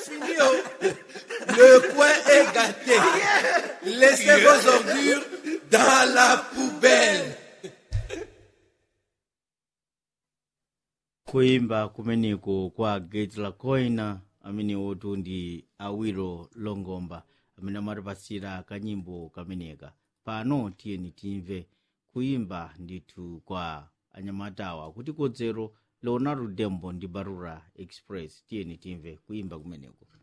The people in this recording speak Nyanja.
fini. Le coin est gâté. Laissez vos ordures dans la poubelle. Kuimba kumeneko kwa Gate la Koina amene otu ndi Awilo Longomba amene amatipasira kanyimbo kameneka. Pano tiyeni timve kuimba ndithu kwa anyamatawa kuti kodzero Leonardo Dembo ndi Barura Express. Tiyeni timve kuimba kumeneko.